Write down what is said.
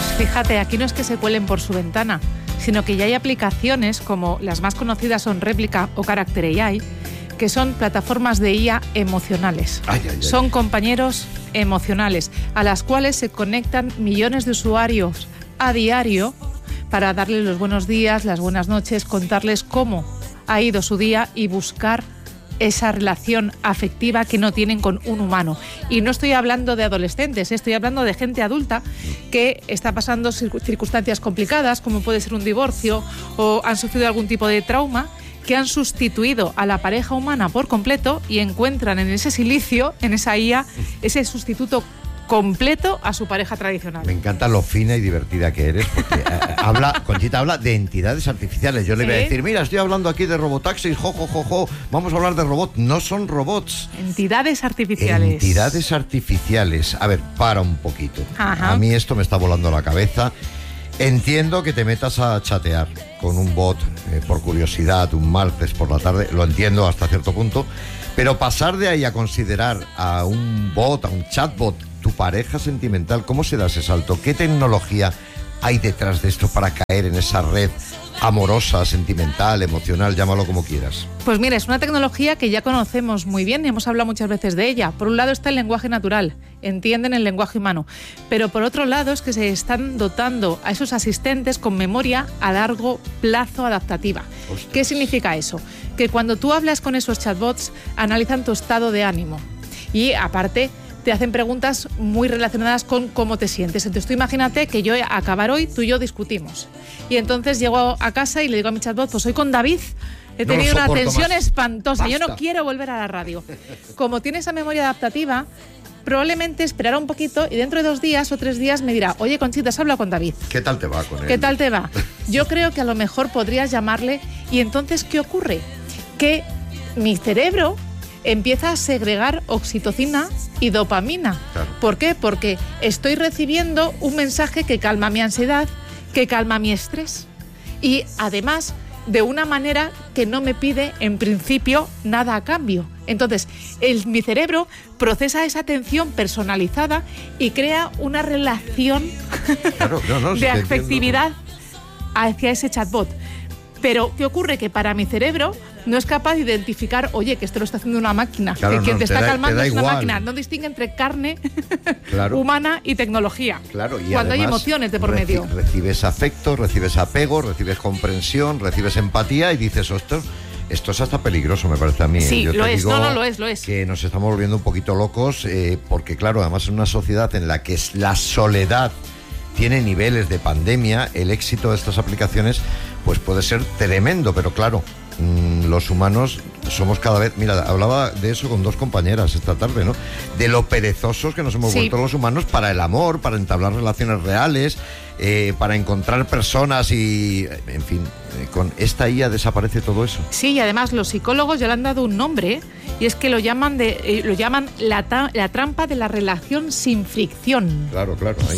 fíjate, aquí no es que se cuelen por su ventana, sino que ya hay aplicaciones como las más conocidas son Réplica o Character AI, que son plataformas de IA emocionales. Son compañeros emocionales a las cuales se conectan millones de usuarios a diario para darles los buenos días, las buenas noches, contarles cómo ha ido su día y buscar esa relación afectiva que no tienen con un humano. Y no estoy hablando de adolescentes, estoy hablando de gente adulta que está pasando circunstancias complicadas, como puede ser un divorcio o han sufrido algún tipo de trauma, que han sustituido a la pareja humana por completo y encuentran en ese silicio, en esa IA, ese sustituto completo a su pareja tradicional. Me encanta lo fina y divertida que eres, porque Conchita habla de entidades artificiales. Yo le voy a decir, mira, estoy hablando aquí de robotaxis, vamos a hablar de robots. No son robots. Entidades artificiales. Entidades artificiales. A ver, para un poquito. Ajá. A mí esto me está volando la cabeza. Entiendo que te metas a chatear con un bot por curiosidad un martes por la tarde, lo entiendo hasta cierto punto, pero pasar de ahí a considerar a un bot, a un chatbot, tu pareja sentimental, ¿cómo se da ese salto? ¿Qué tecnología hay detrás de esto para caer en esa red amorosa, sentimental, emocional, llámalo como quieras? Pues mira, es una tecnología que ya conocemos muy bien y hemos hablado muchas veces de ella. Por un lado está el lenguaje natural, entienden el lenguaje humano, pero por otro lado es que se están dotando a esos asistentes con memoria a largo plazo adaptativa. Ostras. ¿Qué significa eso? Que cuando tú hablas con esos chatbots analizan tu estado de ánimo y aparte te hacen preguntas muy relacionadas con cómo te sientes. Entonces tú imagínate que yo a acabar hoy, tú y yo discutimos. Y entonces llego a casa y le digo a mi chatbot, pues hoy con David he tenido una tensión espantosa. Basta. Yo no quiero volver a la radio. Como tiene esa memoria adaptativa, probablemente esperará un poquito y dentro de 2 días o 3 días me dirá, oye Conchita, has hablado con David. ¿Qué tal te va con él? ¿Qué tal te va? Yo creo que a lo mejor podrías llamarle y entonces, ¿qué ocurre? Que mi cerebro empieza a segregar oxitocina y dopamina. Claro. ¿Por qué? Porque estoy recibiendo un mensaje que calma mi ansiedad, que calma mi estrés y además de una manera que no me pide en principio nada a cambio. Entonces, mi cerebro procesa esa atención personalizada y crea una relación de afectividad hacia ese chatbot. Pero, ¿qué ocurre? Que para mi cerebro no es capaz de identificar, oye, que esto lo está haciendo una máquina, claro, que quien te está calmando es una igual. máquina. No distingue entre carne claro. humana y tecnología. Claro, y cuando además, hay emociones de por medio. Recibes afecto, recibes apego, recibes comprensión, recibes empatía y dices, esto es hasta peligroso, me parece a mí. Sí, Yo lo te es, digo lo es. Que nos estamos volviendo un poquito locos porque, claro, además en una sociedad en la que la soledad tiene niveles de pandemia, el éxito de estas aplicaciones pues puede ser tremendo, pero claro, los humanos somos cada vez... Mira, hablaba de eso con 2 compañeras esta tarde, ¿no? De lo perezosos que nos hemos vuelto los humanos para el amor, para entablar relaciones reales, para encontrar personas y... En fin, con esta IA desaparece todo eso. Sí, y además los psicólogos ya le han dado un nombre y es que lo llaman la trampa de la relación sin fricción. Claro.